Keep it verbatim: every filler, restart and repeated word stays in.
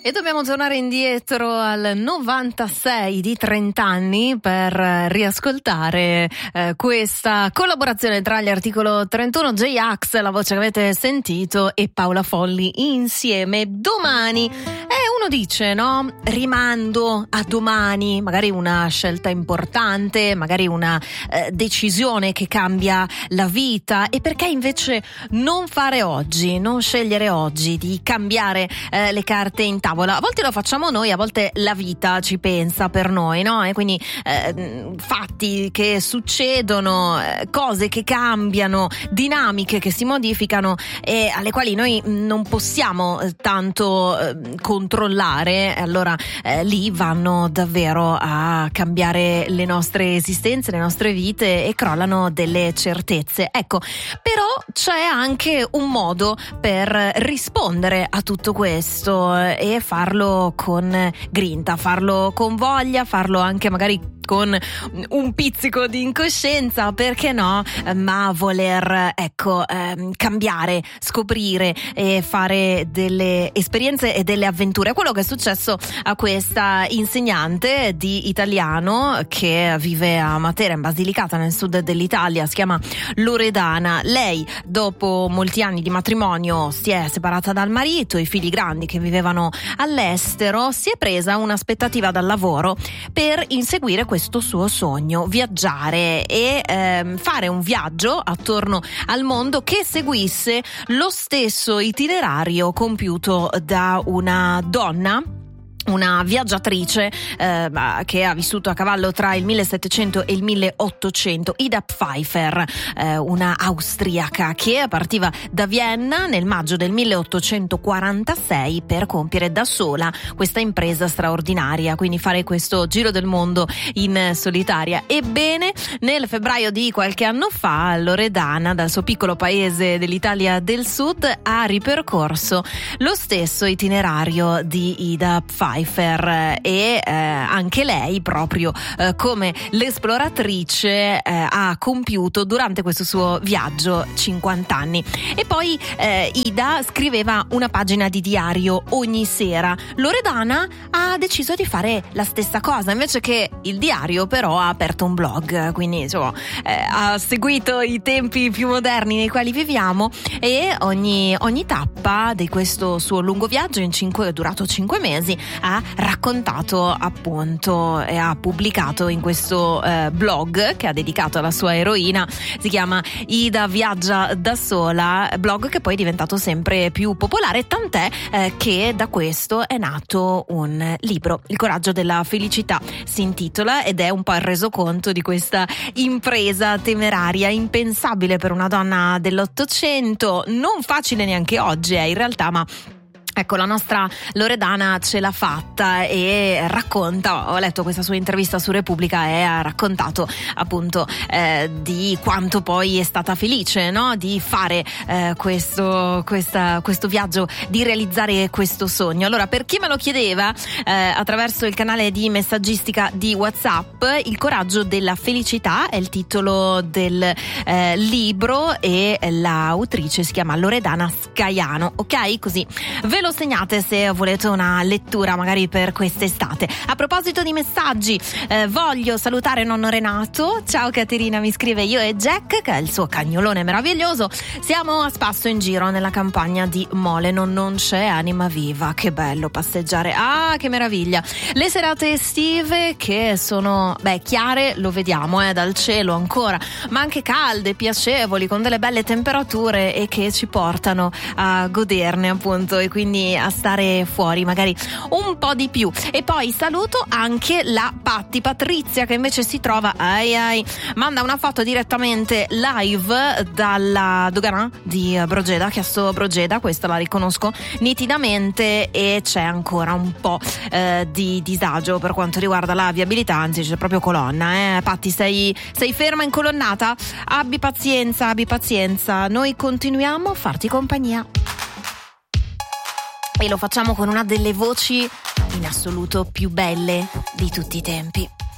E dobbiamo tornare indietro al novantasei di trenta anni per riascoltare eh, questa collaborazione tra gli Articolo trentuno, J-Ax, la voce che avete sentito, e Paola Folli insieme. Domani, e uno dice, no? Rimando a domani, magari una scelta importante, magari una eh, decisione che cambia la vita, e perché invece non fare oggi, non scegliere oggi di cambiare eh, le carte in tavola? A volte lo facciamo noi, a volte la vita ci pensa per noi, no? E quindi eh, fatti che succedono, eh, cose che cambiano, dinamiche che si modificano e alle quali noi non possiamo eh, tanto eh, controllare. Allora eh, lì vanno davvero a cambiare le nostre esistenze, le nostre vite, e crollano delle certezze. Ecco, però c'è anche un modo per rispondere a tutto questo e farlo con grinta, farlo con voglia, farlo anche magari con un pizzico di incoscienza, perché no? Ma voler, ecco, ehm, cambiare, scoprire e fare delle esperienze e delle avventure. Quello che è successo a questa insegnante di italiano che vive a Matera, in Basilicata, nel sud dell'Italia, si chiama Loredana. Lei, dopo molti anni di matrimonio, si è separata dal marito, i figli grandi che vivevano all'estero, si è presa un'aspettativa dal lavoro per inseguire questo questo suo sogno, viaggiare e ehm, fare un viaggio attorno al mondo che seguisse lo stesso itinerario compiuto da una donna, una viaggiatrice eh, che ha vissuto a cavallo tra il millesettecento e il milleottocento, Ida Pfeiffer, eh, una austriaca che partiva da Vienna nel maggio del milleottocentoquarantasei per compiere da sola questa impresa straordinaria, quindi fare questo giro del mondo in solitaria. Ebbene, nel febbraio di qualche anno fa, Loredana, dal suo piccolo paese dell'Italia del Sud, ha ripercorso lo stesso itinerario di Ida Pfeiffer. E eh, anche lei, proprio eh, come l'esploratrice, eh, ha compiuto durante questo suo viaggio cinquanta anni. E poi eh, Ida scriveva una pagina di diario ogni sera. Loredana ha deciso di fare la stessa cosa, invece che il diario però ha aperto un blog, quindi insomma eh, ha seguito i tempi più moderni nei quali viviamo, e ogni, ogni tappa di questo suo lungo viaggio in cinque, durato cinque mesi, ha raccontato appunto e ha pubblicato in questo eh, blog che ha dedicato alla sua eroina. Si chiama Ida Viaggia da sola, blog che poi è diventato sempre più popolare, tant'è eh, che da questo è nato un libro, Il coraggio della felicità si intitola, ed è un po' il resoconto di questa impresa temeraria, impensabile per una donna dell'Ottocento, non facile neanche oggi eh, in realtà, ma ecco, la nostra Loredana ce l'ha fatta e racconta, ho letto questa sua intervista su Repubblica e ha raccontato appunto eh, di quanto poi è stata felice, no? Di fare eh, questo, questa, questo viaggio, di realizzare questo sogno. Allora, per chi me lo chiedeva eh, attraverso il canale di messaggistica di WhatsApp, Il coraggio della felicità è il titolo del eh, libro e l'autrice si chiama Loredana Scaiano, ok? Così ve lo segnate se volete una lettura magari per quest'estate. A proposito di messaggi, eh, voglio salutare nonno Renato. Ciao Caterina, mi scrive: io e Jack, che è il suo cagnolone meraviglioso, siamo a spasso in giro nella campagna di Moleno, non c'è anima viva. Che bello passeggiare, ah che meraviglia. Le serate estive che sono beh chiare, lo vediamo eh, dal cielo ancora, ma anche calde, piacevoli, con delle belle temperature e che ci portano a goderne appunto, e quindi a stare fuori magari un po' di più. E poi saluto anche la Patti Patrizia, che invece si trova ai ai manda una foto direttamente live dalla dogana di Brogeda, Chiasso Brogeda, questa la riconosco nitidamente, e c'è ancora un po' eh, di disagio per quanto riguarda la viabilità, anzi c'è proprio colonna eh. Patti, sei, sei ferma in colonnata? Abbi pazienza, abbi pazienza, noi continuiamo a farti compagnia. E lo facciamo con una delle voci in assoluto più belle di tutti i tempi.